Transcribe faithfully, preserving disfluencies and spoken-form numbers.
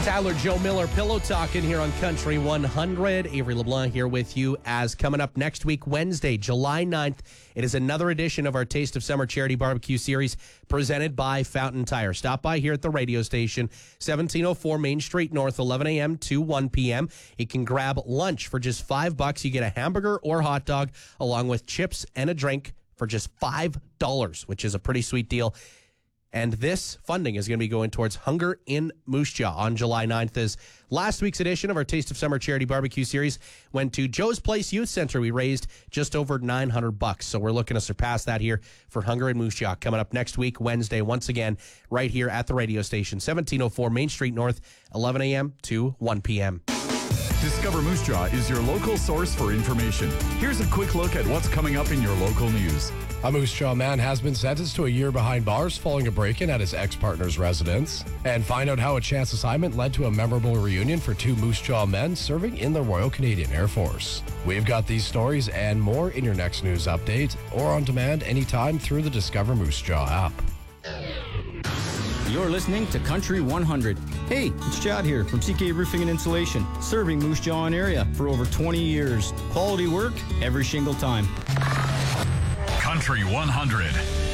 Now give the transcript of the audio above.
Tyler Joe Miller, Pillow Talking here on Country one hundred. Avery LeBlanc here with you as coming up next week, Wednesday, July ninth. It is another edition of our Taste of Summer Charity Barbecue Series presented by Fountain Tire. Stop by here at the radio station, seventeen oh four Main Street North, eleven a.m. to one p.m. You can grab lunch for just five bucks. You get a hamburger or hot dog along with chips and a drink for just five dollars, which is a pretty sweet deal. And this funding is going to be going towards Hunger in Moose Jaw on July ninth. As last week's edition of our Taste of Summer Charity Barbecue Series went to Joe's Place Youth Center. We raised just over nine hundred bucks. So we're looking to surpass that here for Hunger in Moose Jaw coming up next week, Wednesday, once again, right here at the radio station, seventeen oh four Main Street North, eleven a.m. to one p.m. Discover Moose Jaw is your local source for information. Here's a quick look at what's coming up in your local news. A Moose Jaw man has been sentenced to a year behind bars following a break-in at his ex-partner's residence. And find out how a chance assignment led to a memorable reunion for two Moose Jaw men serving in the Royal Canadian Air Force. We've got these stories and more in your next news update or on demand anytime through the Discover Moose Jaw app. You're listening to Country one hundred. Hey, it's Chad here from C K Roofing and Insulation, serving Moose Jaw and area for over twenty years. Quality work every single time. Country one hundred.